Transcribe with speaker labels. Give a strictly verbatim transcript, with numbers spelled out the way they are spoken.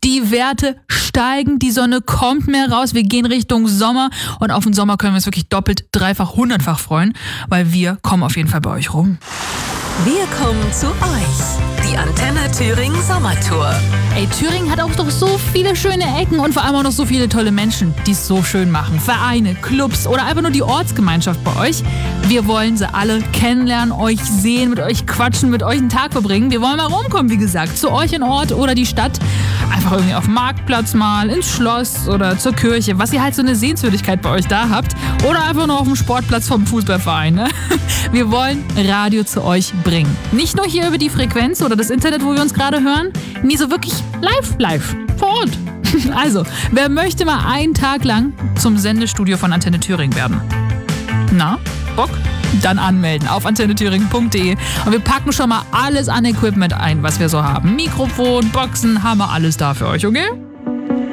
Speaker 1: Die Werte steigen, die Sonne kommt mehr raus, wir gehen Richtung Sommer und auf den Sommer können wir uns wirklich doppelt, dreifach, hundertfach freuen, weil wir kommen auf jeden Fall bei euch rum.
Speaker 2: Wir kommen zu euch. Die Antenne Thüringen Sommertour.
Speaker 1: Ey, Thüringen hat auch doch so viele schöne Ecken und vor allem auch noch so viele tolle Menschen, die es so schön machen. Vereine, Clubs oder einfach nur die Ortsgemeinschaft bei euch. Wir wollen sie alle kennenlernen, euch sehen, mit euch quatschen, mit euch einen Tag verbringen. Wir wollen mal rumkommen, wie gesagt, zu euch in Ort oder die Stadt. Einfach irgendwie auf dem Marktplatz mal, ins Schloss oder zur Kirche, was ihr halt so eine Sehenswürdigkeit bei euch da habt. Oder einfach nur auf dem Sportplatz vom Fußballverein. Ne? Wir wollen Radio zu euch bringen. Nicht nur hier über die Frequenz oder das Internet, wo wir uns gerade hören. Nie so wirklich live, live, vor Ort. Also, wer möchte mal einen Tag lang zum Sendestudio von Antenne Thüringen werden? Na, Bock? Dann anmelden auf antenne thüringen punkt de und wir packen schon mal alles an Equipment ein, was wir so haben. Mikrofon, Boxen, haben wir alles da für euch, okay?